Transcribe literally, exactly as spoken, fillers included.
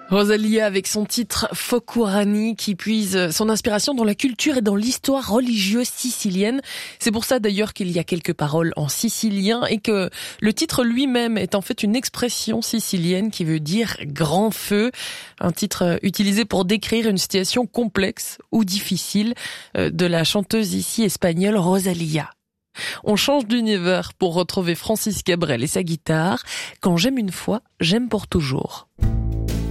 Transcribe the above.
Rosalía avec son titre Fokurani qui puise son inspiration dans la culture et dans l'histoire religieuse sicilienne. C'est pour ça d'ailleurs qu'il y a quelques paroles en sicilien et que le titre lui-même est en fait une expression sicilienne qui veut dire grand feu. Un titre utilisé pour décrire une situation complexe ou difficile de la chanteuse ici espagnole Rosalía. On change d'univers pour retrouver Francis Cabrel et sa guitare. Quand j'aime une fois, j'aime pour toujours.